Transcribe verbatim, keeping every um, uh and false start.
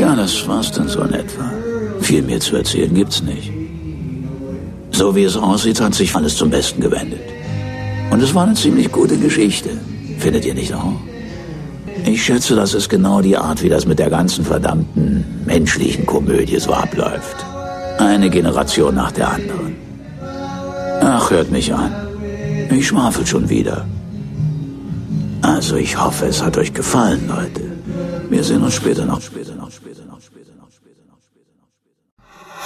Tja, das war's dann so in etwa. Viel mehr zu erzählen gibt's nicht. So wie es aussieht, hat sich alles zum Besten gewendet. Und es war eine ziemlich gute Geschichte. Findet ihr nicht auch? Ich schätze, das ist genau die Art, wie das mit der ganzen verdammten menschlichen Komödie so abläuft. Eine Generation nach der anderen. Ach, hört mich an. Ich schwafel schon wieder. Also ich hoffe, es hat euch gefallen, Leute. Wir sehen uns später noch. Später.